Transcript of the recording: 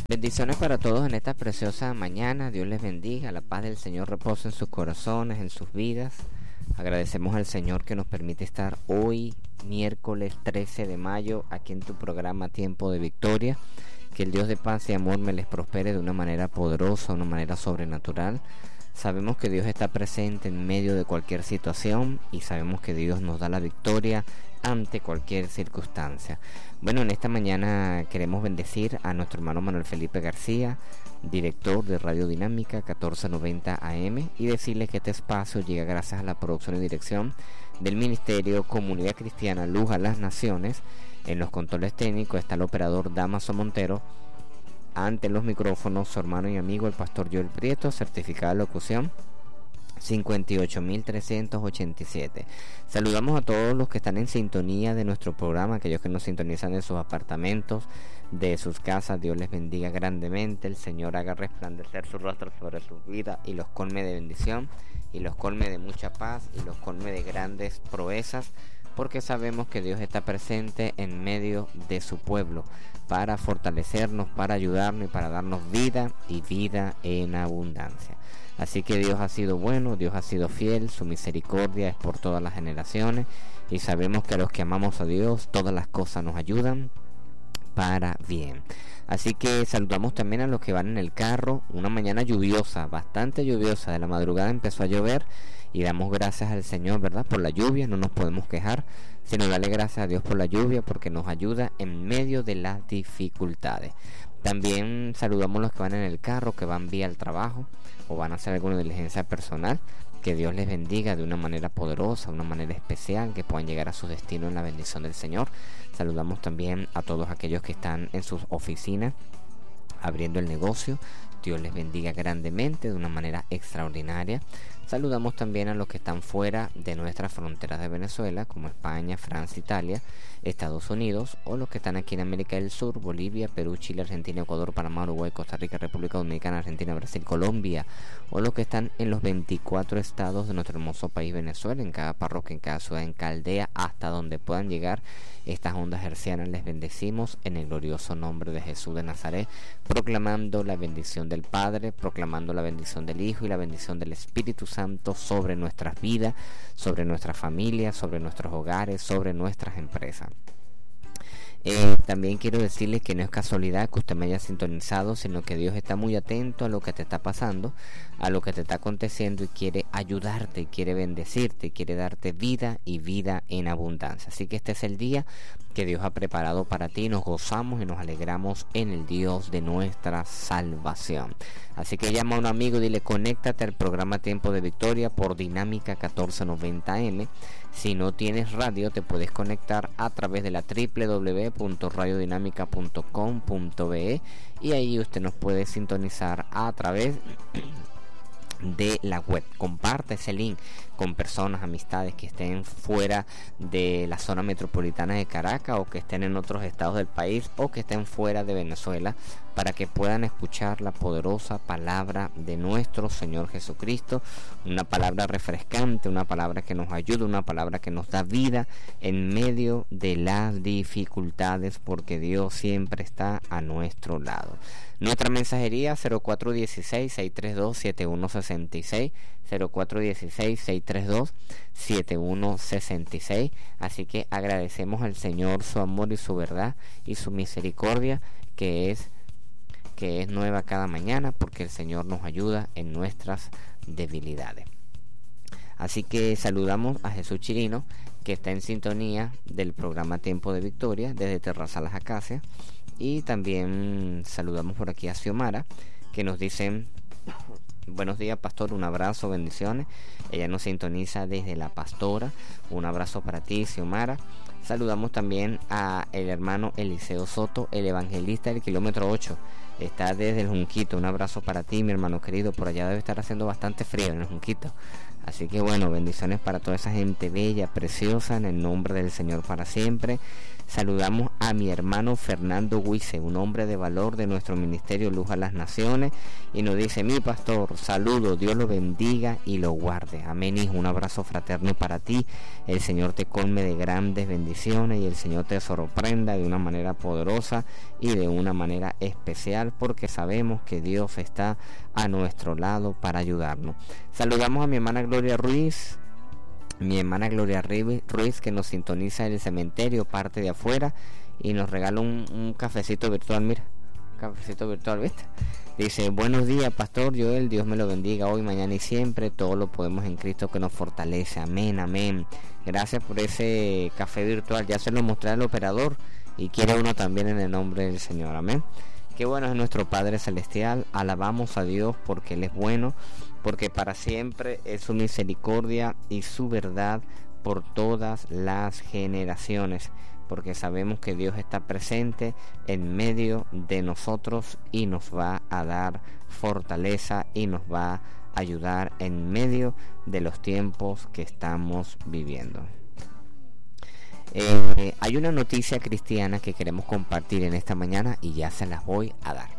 Bendiciones para todos en esta preciosa mañana. Dios les bendiga, la paz del Señor reposa en sus corazones, en sus vidas. Agradecemos al Señor que nos permite estar hoy, miércoles 13 de mayo, aquí en tu programa Tiempo de Victoria. Que el Dios de paz y amor me les prospere de una manera poderosa, de una manera sobrenatural. Sabemos que Dios está presente en medio de cualquier situación y sabemos que Dios nos da la victoria ante cualquier circunstancia. Bueno, en esta mañana queremos bendecir a nuestro hermano Manuel Felipe García, director de Radio Dinámica 1490 AM, y decirle que este espacio llega gracias a la producción y dirección del Ministerio Comunidad Cristiana Luz a las Naciones. En los controles técnicos está el operador Damaso Montero. Ante los micrófonos, su hermano y amigo el pastor Joel Prieto, certificado de locución 58.387. Saludamos a todos los que están en sintonía de nuestro programa, aquellos que nos sintonizan de sus apartamentos, de sus casas. Dios les bendiga grandemente, el Señor haga resplandecer su rostro sobre su vida y los colme de bendición, y los colme de mucha paz, y los colme de grandes proezas, porque sabemos que Dios está presente en medio de su pueblo para fortalecernos, para ayudarnos y para darnos vida y vida en abundancia. Así que Dios ha sido bueno, Dios ha sido fiel, su misericordia es por todas las generaciones, y sabemos que a los que amamos a Dios todas las cosas nos ayudan para bien. Así que saludamos también a los que van en el carro. Una mañana lluviosa, bastante lluviosa, de la madrugada empezó a llover y damos gracias al Señor, ¿verdad?, por la lluvia. No nos podemos quejar, sino darle gracias a Dios por la lluvia, porque nos ayuda en medio de las dificultades. También saludamos a los que van en el carro, que van vía al trabajo o van a hacer alguna diligencia personal. Que Dios les bendiga de una manera poderosa, de una manera especial, que puedan llegar a su destino en la bendición del Señor. Saludamos también a todos aquellos que están en sus oficinas abriendo el negocio. Dios les bendiga grandemente de una manera extraordinaria. Saludamos también a los que están fuera de nuestras fronteras de Venezuela, como España, Francia, Italia, Estados Unidos, o los que están aquí en América del Sur, Bolivia, Perú, Chile, Argentina, Ecuador, Panamá, Uruguay, Costa Rica, República Dominicana, Argentina, Brasil, Colombia, o los que están en los 24 estados de nuestro hermoso país Venezuela, en cada parroquia, en cada ciudad, en cada aldea, hasta donde puedan llegar estas ondas hercianas. Les bendecimos en el glorioso nombre de Jesús de Nazaret, proclamando la bendición del Padre, proclamando la bendición del Hijo y la bendición del Espíritu Santo sobre nuestras vidas, sobre nuestras familias, sobre nuestros hogares, sobre nuestras empresas. También quiero decirles que no es casualidad que usted me haya sintonizado, sino que Dios está muy atento a lo que te está pasando, a lo que te está aconteciendo, y quiere ayudarte, quiere bendecirte, quiere darte vida y vida en abundancia. Así que este es el día que Dios ha preparado para ti. Nos gozamos y nos alegramos en el Dios de nuestra salvación. Así que llama a un amigo y dile: conéctate al programa Tiempo de Victoria por Dinámica 1490M. Si no tienes radio, te puedes conectar a través de la www.radiodinamica.com.be, y ahí usted nos puede sintonizar a través de la web. Comparte ese link con personas, amistades que estén fuera de la zona metropolitana de Caracas, o que estén en otros estados del país, o que estén fuera de Venezuela, para que puedan escuchar la poderosa palabra de nuestro Señor Jesucristo, una palabra refrescante, una palabra que nos ayuda, una palabra que nos da vida en medio de las dificultades, porque Dios siempre está a nuestro lado. Nuestra mensajería 0416-632-7166, 0416-632-7166. Así que agradecemos al Señor su amor y su verdad y su misericordia, que es nueva cada mañana, porque el Señor nos ayuda en nuestras debilidades. Así que saludamos a Jesús Chirino, que está en sintonía del programa Tiempo de Victoria desde Terraza Las Acacias. Y también saludamos por aquí a Xiomara, que nos dicen: buenos días, pastor, un abrazo, bendiciones. Ella nos sintoniza desde La Pastora. Un abrazo para ti, Xiomara. Saludamos también a el hermano Eliseo Soto, el evangelista del kilómetro 8. Está desde el Junquito. Un abrazo para ti, mi hermano querido. Por allá debe estar haciendo bastante frío en el Junquito. Así que bueno, bendiciones para toda esa gente bella, preciosa, en el nombre del Señor para siempre. Saludamos a mi hermano Fernando Huice, un hombre de valor de nuestro ministerio Luz a las Naciones, y nos dice: mi pastor, saludo, Dios lo bendiga y lo guarde. Amén, hijo, un abrazo fraterno para ti. El Señor te colme de grandes bendiciones y el Señor te sorprenda de una manera poderosa y de una manera especial, porque sabemos que Dios está a nuestro lado para ayudarnos. Saludamos a mi hermana Gloria Ruiz, que nos sintoniza en el cementerio, parte de afuera, y nos regala un cafecito virtual. Mira, cafecito virtual, ¿viste? Dice: buenos días, pastor Joel, Dios me lo bendiga hoy, mañana y siempre. Todo lo podemos en Cristo que nos fortalece. Amén, amén. Gracias por ese café virtual. Ya se lo mostré al operador y quiere uno también en el nombre del Señor. Amén. Qué bueno es nuestro Padre Celestial. Alabamos a Dios porque Él es bueno, porque para siempre es su misericordia y su verdad por todas las generaciones, porque sabemos que Dios está presente en medio de nosotros y nos va a dar fortaleza y nos va a ayudar en medio de los tiempos que estamos viviendo. Hay una noticia cristiana que queremos compartir en esta mañana y ya se las voy a dar.